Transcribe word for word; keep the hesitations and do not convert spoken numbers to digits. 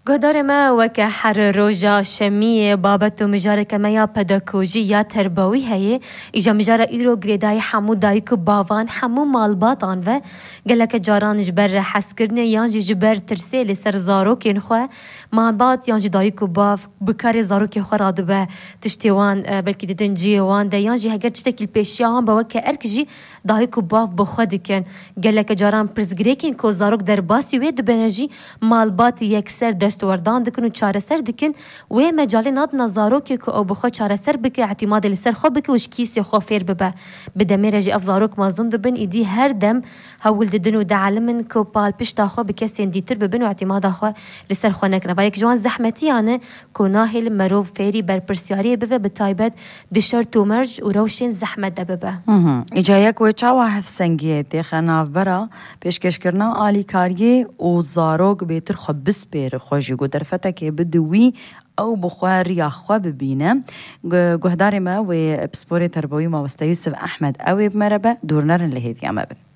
قدر ما وك حر روجا شمية بابتو مجارة ما يا بداكوجي يا تربوي هي إجا مجارة إيرو غريداي حمو دايكو باوان حمو مالباطان و قالك جاران جبر حسكرني يانجي جبر ترسيلي سر زاروكي نخوا مالباط يانجي دايكو باف بكاري زاروكي خوا رادبه تشتيوان بلكي ددن جيوان دا يانجي هگر تشتكي البيشيان بوك أركجي دايكو باف بخودكن قالك جاران برزگريكين كو زاروك در باسي ويد بنجي مالباط يكسر دستوردان دکن و چاره سر دکن و مجال ناد نظارو که که او بخو چاره سر بکه اعتماد لسر خو بکه وش کیسی خو فیر ببه بده رجی افزاروک مازن دبن ایدی هر دم هول ددن و دعلمن که پال پشتا خو بکسی اندیتر ببن و اعتماد خو لسر خو نکنه و یک جوان زحمتی آنه که ناهل مروف فیری بر پرسیاری ببه بتایبت دشار تومرج و روشن زحمت ده ببه ایجا یک و چاوا هفسنگیه تیخناف برا پیشکش کرنا آلی کاریه و زاروک بیتر خو بسپیر خوشی قدر فتك بدوي أو بخوار يا خو ببينه جهداري ما وبسبوري تربوي ما وست يوسف أحمد أو بمربة دورنر اللي هي في عمابن